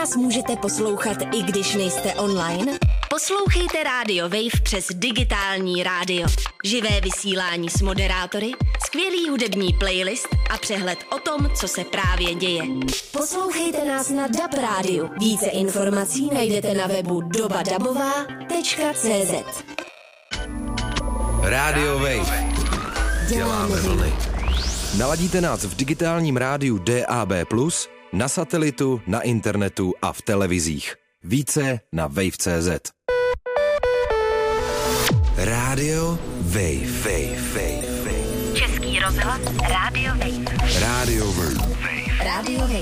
nás můžete poslouchat, i když nejste online? Poslouchejte Radio Wave přes digitální rádio. Živé vysílání s moderátory, skvělý hudební playlist a přehled o tom, co se právě děje. Poslouchejte nás na DAB rádiu. Více informací najdete na webu dobadabová.cz. Radio Wave. Děláme vlny. Naladíte nás v digitálním rádiu DAB+, na satelitu, na internetu a v televizích. Více na wave.cz. Radio Wave. Český rozhlas Radio Wave. Radio Wave. Radio Wave.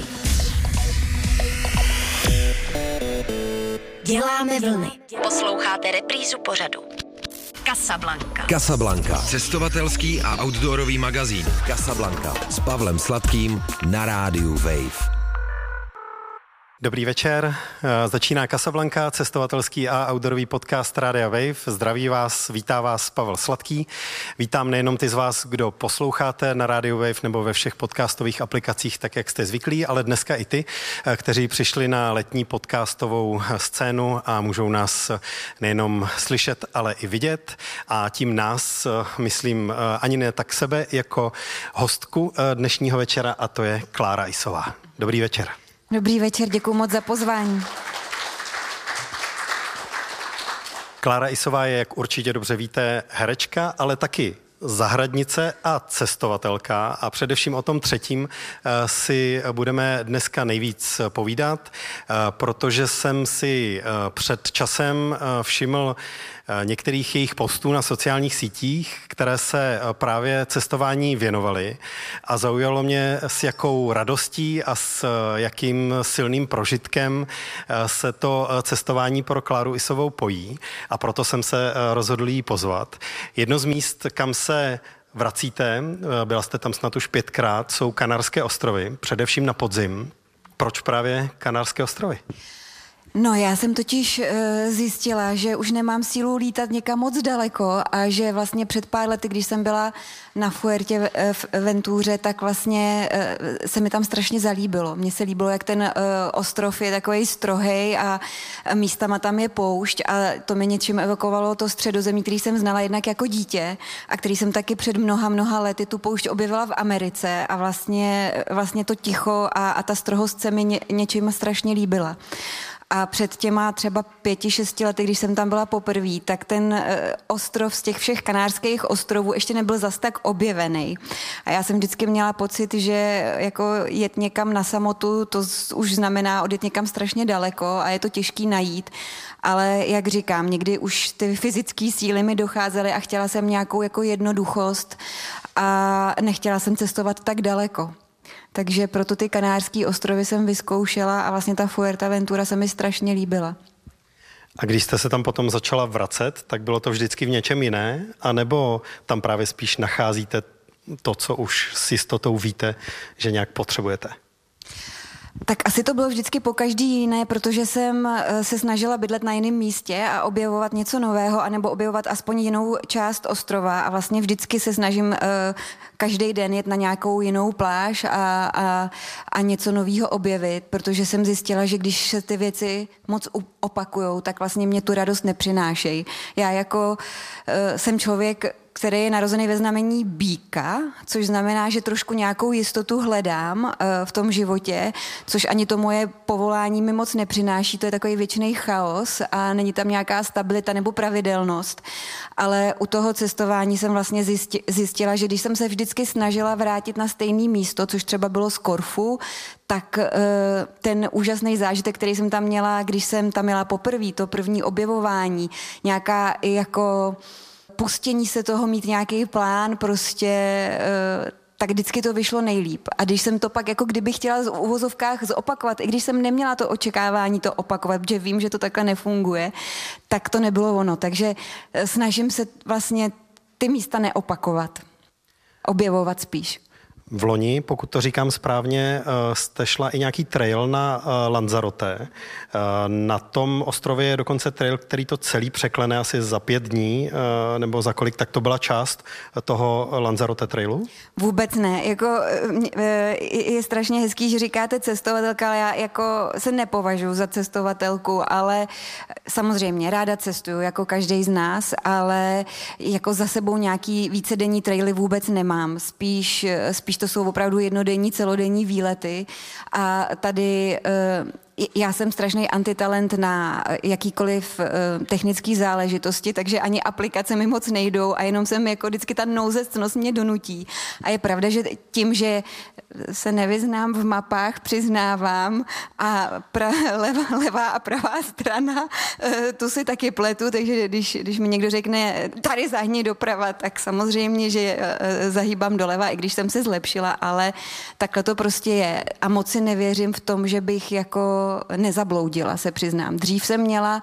Děláme vlny. Posloucháte reprízu pořadu. Casablanca. Cestovatelský a outdoorový magazín. Casablanca s Pavlem Sladkým na rádiu Wave. Dobrý večer, začíná Casablanca, cestovatelský a outdoorový podcast Rádia Wave. Zdraví vás, vítá vás Pavel Sladký. Vítám nejenom ty z vás, kdo posloucháte na Rádiu Wave nebo ve všech podcastových aplikacích, tak jak jste zvyklí, ale dneska i ty, kteří přišli na letní podcastovou scénu a můžou nás nejenom slyšet, ale i vidět. A tím nás, myslím, ani ne tak sebe, jako hostku dnešního večera, a to je Klára Isová. Dobrý večer. Dobrý večer, děkuji moc za pozvání. Klára Isová je, jak určitě dobře víte, herečka, ale taky zahradnice a cestovatelka, a především o tom třetím si budeme dneska nejvíc povídat, protože jsem si před časem všiml některých jejich postů na sociálních sítích, které se právě cestování věnovaly, a zaujalo mě, s jakou radostí a s jakým silným prožitkem se to cestování pro Kláru Isovou pojí, a proto jsem se rozhodl jí pozvat. Jedno z míst, kam se vracíte, byla jste tam snad už 5krát, jsou Kanárské ostrovy, především na podzim. Proč právě Kanárské ostrovy? No, já jsem totiž zjistila, že už nemám sílu lítat někam moc daleko a že vlastně před pár lety, když jsem byla na Fuertě v Ventuře, tak vlastně se mi tam strašně zalíbilo. Mně se líbilo, jak ten ostrov je takovej strohej a místama tam je poušť, a to mi něčím evokovalo to Středozemí, který jsem znala jednak jako dítě a který jsem taky před mnoha lety tu poušť objevila v Americe, a vlastně to ticho a ta strohost se mi něčím strašně líbila. A před těma třeba 5-6 lety, když jsem tam byla poprvé, tak ten ostrov z těch všech kanárských ostrovů ještě nebyl zas tak objevený. A já jsem vždycky měla pocit, že jako jet někam na samotu, to už znamená odjet někam strašně daleko a je to těžký najít. Ale jak říkám, někdy už ty fyzické síly mi docházely a chtěla jsem nějakou jako jednoduchost a nechtěla jsem cestovat tak daleko. Takže proto ty Kanárský ostrovy jsem vyzkoušela a vlastně ta Fuerteventura se mi strašně líbila. A když jste se tam potom začala vracet, tak bylo to vždycky v něčem jiné? A nebo tam právě spíš nacházíte to, co už s jistotou víte, že nějak potřebujete? Tak asi to bylo vždycky po každý jiné, protože jsem se snažila bydlet na jiném místě a objevovat něco nového, anebo objevovat aspoň jinou část ostrova, a vlastně vždycky se snažím každý den jet na nějakou jinou pláž a něco nového objevit, protože jsem zjistila, že když se ty věci moc opakujou, tak vlastně mě tu radost nepřinášejí. Já jako jsem člověk, který je narozený ve znamení býka, což znamená, že trošku nějakou jistotu hledám v tom životě, což ani to moje povolání mi moc nepřináší, to je takový věčný chaos a není tam nějaká stabilita nebo pravidelnost. Ale u toho cestování jsem vlastně zjistila, že když jsem se vždycky snažila vrátit na stejné místo, což třeba bylo z Korfu, tak ten úžasný zážitek, který jsem tam měla, když jsem tam měla poprvé, to první objevování, nějaká jako pustění se toho, mít nějaký plán, prostě tak vždycky to vyšlo nejlíp. A když jsem to pak jako kdyby chtěla v uvozovkách zopakovat, i když jsem neměla to očekávání to opakovat, protože vím, že to takhle nefunguje, tak to nebylo ono. Takže snažím se vlastně ty místa neopakovat, objevovat spíš. V loni, pokud to říkám správně, jste šla i nějaký trail na Lanzarote. Na tom ostrově je dokonce trail, který to celý překlene asi za 5 dní, nebo za kolik, tak to byla část toho Lanzarote trailu? Vůbec ne. Je strašně hezký, že říkáte cestovatelka, ale já jako se nepovažuji za cestovatelku, ale samozřejmě ráda cestuju, jako každý z nás, ale jako za sebou nějaký vícedenní traily vůbec nemám. Spíš to jsou opravdu jednodenní, celodenní výlety a tady já jsem strašný antitalent na jakýkoliv technický záležitosti, takže ani aplikace mi moc nejdou a jenom jsem jako vždycky ta nouzectnost mě donutí. A je pravda, že tím, že se nevyznám v mapách, přiznávám, a levá a pravá strana, tu si taky pletu, takže když mi někdo řekne, tady zahni doprava, tak samozřejmě, že zahýbám doleva, i když jsem se zlepšila, ale takhle to prostě je. A moc si nevěřím v tom, že bych jako nezabloudila, se přiznám. Dřív jsem měla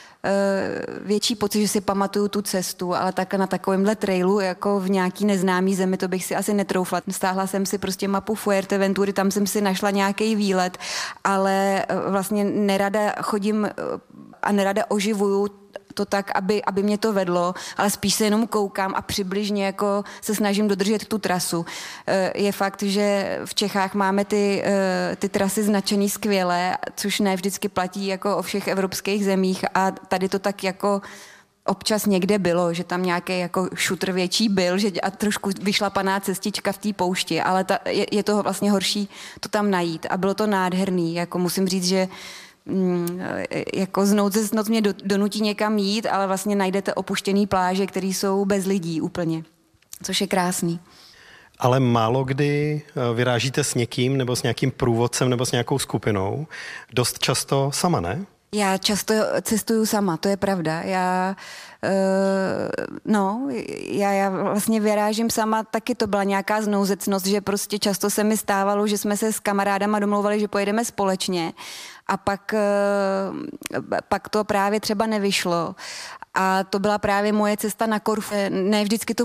větší pocit, že si pamatuju tu cestu, ale takhle na takovémhle trailu, jako v nějaký neznámý zemi, to bych si asi netroufla. Stáhla jsem si prostě mapu Fuerteventury, tam jsem si našla nějaký výlet, ale vlastně nerada chodím a nerada oživuju to tak, aby mě to vedlo, ale spíš se jenom koukám a přibližně jako se snažím dodržet tu trasu. Je fakt, že v Čechách máme ty trasy značený skvěle, což ne vždycky platí jako o všech evropských zemích a tady to tak jako občas někde bylo, že tam nějaký jako šutr větší byl, že a trošku vyšlapaná cestička v té poušti, ale je to vlastně horší to tam najít a bylo to nádherný, jako musím říct, že jako z noc mě donutí někam jít, ale vlastně najdete opuštěný pláže, které jsou bez lidí úplně, což je krásný. Ale málo kdy vyrážíte s někým nebo s nějakým průvodcem nebo s nějakou skupinou. Dost často sama, ne? Já často cestuju sama, to je pravda. Já vlastně vyrážím sama, taky to byla nějaká znouzecnost, že prostě často se mi stávalo, že jsme se s kamarádama domlouvali, že pojedeme společně a pak to právě třeba nevyšlo. A to byla právě moje cesta na Korfu. Ne vždycky to